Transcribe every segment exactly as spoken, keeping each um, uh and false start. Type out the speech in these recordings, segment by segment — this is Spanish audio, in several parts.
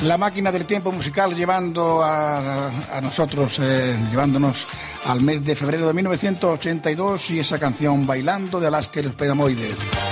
La máquina del tiempo musical llevando a, a nosotros, eh, llevándonos al mes de febrero de mil novecientos ochenta y dos y esa canción Bailando de Alaska y los Peramoides.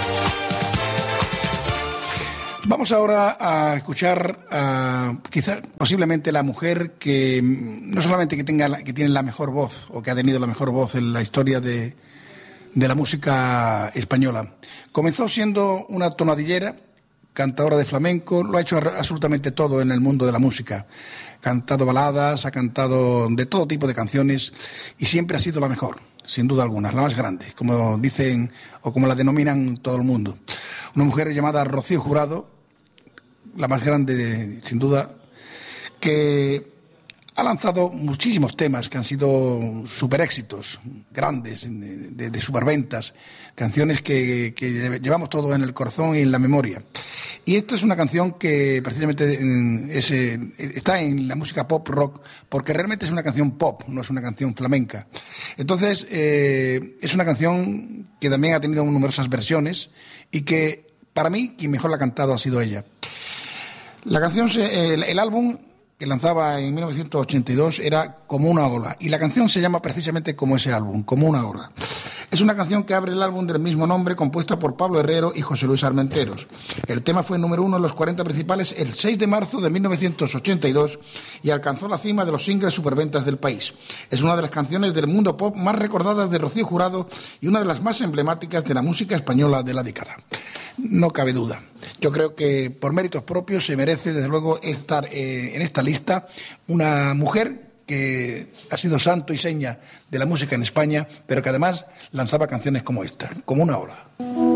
Vamos ahora a escuchar a quizás posiblemente la mujer que no solamente que tenga que tiene la mejor voz o que ha tenido la mejor voz en la historia de, de la música española. Comenzó siendo una tonadillera, cantadora de flamenco, lo ha hecho absolutamente todo en el mundo de la música. Ha cantado baladas, ha cantado de todo tipo de canciones y siempre ha sido la mejor, sin duda alguna, la más grande, como dicen o como la denominan todo el mundo. Una mujer llamada Rocío Jurado, la más grande, sin duda, que ha lanzado muchísimos temas que han sido super éxitos, grandes, de, de, de superventas, canciones que, que llevamos todos en el corazón y en la memoria. Y esta es una canción que precisamente es, está en la música pop rock, porque realmente es una canción pop, no es una canción flamenca. Entonces, eh, es una canción que también ha tenido numerosas versiones y que, para mí, quien mejor la ha cantado ha sido ella. La canción, el, el álbum que lanzaba en mil novecientos ochenta y dos era Como una ola, y la canción se llama precisamente como ese álbum, Como una ola. Es una canción que abre el álbum del mismo nombre, compuesta por Pablo Herrero y José Luis Armenteros. El tema fue número uno en los cuarenta principales el seis de marzo de mil novecientos ochenta y dos y alcanzó la cima de los singles superventas del país. Es una de las canciones del mundo pop más recordadas de Rocío Jurado y una de las más emblemáticas de la música española de la década. No cabe duda. Yo creo que por méritos propios se merece, desde luego, estar eh, en esta lista una mujer que ha sido santo y seña de la música en España, pero que además lanzaba canciones como esta, Como una ola.